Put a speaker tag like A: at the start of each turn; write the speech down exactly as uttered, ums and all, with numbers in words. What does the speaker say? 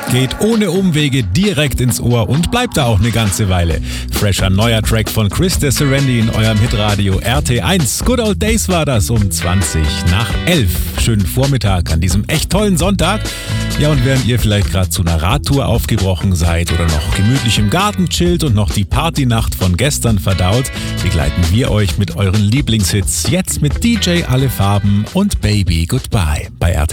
A: geht ohne Umwege direkt ins Ohr und bleibt da auch eine ganze Weile. Fresher neuer Track von Chris de Serendi in eurem Hitradio R T eins. Good Old Days war das um zwanzig nach elf. Schönen Vormittag an diesem echt tollen Sonntag. Ja, und während ihr vielleicht gerade zu einer Radtour aufgebrochen seid oder noch gemütlich im Garten chillt und noch die Partynacht von gestern verdaut, begleiten wir euch mit euren Lieblingshits jetzt mit D J Alle Farben und Baby Goodbye bei R T